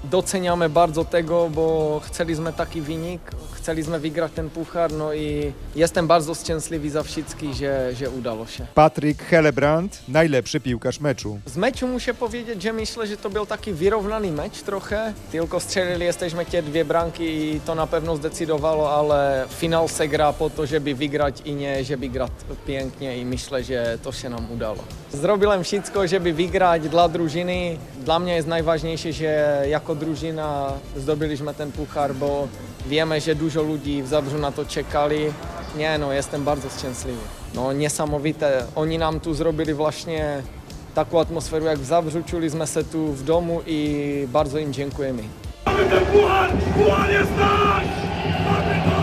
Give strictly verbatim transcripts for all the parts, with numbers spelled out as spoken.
doceniamy bardzo tego, bo chcieliśmy taki wynik, chcieliśmy wygrać ten puchar, no i jestem bardzo szczęśliwy za wszystkich, że, że udało się. Patryk Helebrand, najlepszy piłkarz meczu. Z meczu muszę powiedzieć, że myślę, że to był taki wyrównany mecz trochę, tylko strzelili jesteśmy te dwie bramki i to na pewno zdecydowało, ale finał se gra po to, żeby wygrać i nie, żeby grać pięknie i myślę, że to się nam udało. Zrobiłem wszystko, żeby wygrać dla drużyny. Dla mnie jest najważniejsze, że jako drużyna zdobyliśmy ten puchar, bo wiemy, że dużo ludzi w Zabrzu na to czekali. Nie no, jestem bardzo szczęśliwy. No niesamowite. Oni nam tu zrobili właśnie taką atmosferę jak w Zabrzu. Czuliśmy się tu w domu i bardzo im dziękujemy. Mamy ten puchar! Puchar jest nasz! Mamy to!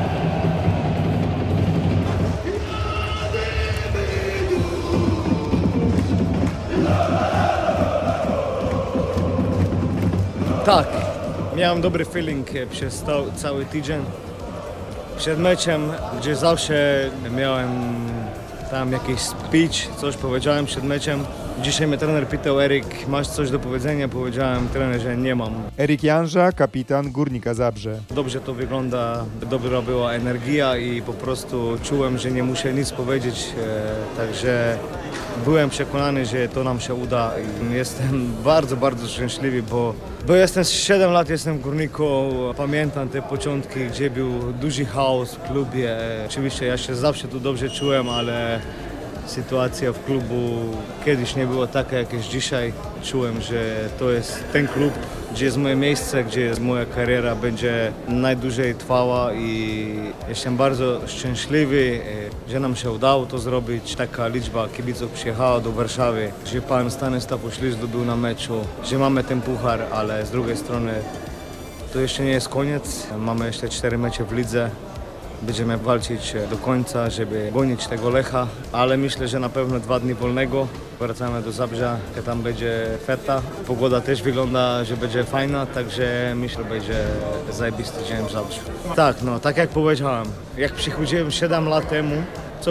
Tak, miałem dobry feeling przez cały tydzień. Przed meczem, gdzie zawsze miałem tam jakiś speech, coś powiedziałem przed meczem. Dzisiaj mnie trener pytał: Eryk, masz coś do powiedzenia? Powiedziałem trenerze, nie mam. Eryk Janża, kapitan Górnika Zabrze. Dobrze to wygląda, dobra była energia i po prostu czułem, że nie muszę nic powiedzieć, e, także byłem przekonany, że to nam się uda i jestem bardzo, bardzo szczęśliwy, bo, bo jestem siedem lat, jestem w Górniku, pamiętam te początki, gdzie był duży chaos w klubie. Oczywiście ja się zawsze tu dobrze czułem, ale sytuacja w klubu kiedyś nie była taka jak jest dzisiaj. Czułem, że to jest ten klub, gdzie jest moje miejsce, gdzie jest moja kariera będzie najdłużej trwała i jestem bardzo szczęśliwy, że nam się udało to zrobić. Taka liczba kibiców przyjechała do Warszawy, że pan Stanisław Oślizdu był na meczu, że mamy ten puchar, ale z drugiej strony to jeszcze nie jest koniec. Mamy jeszcze cztery mecze w lidze. Będziemy walczyć do końca, żeby gonić tego Lecha, ale myślę, że na pewno dwa dni wolnego. Wracamy do Zabrza, tam będzie feta. Pogoda też wygląda, że będzie fajna, także myślę, że będzie zajebisty dzień w Zabrzu. Tak, no, tak jak powiedziałem, jak przychodziłem siedem lat temu,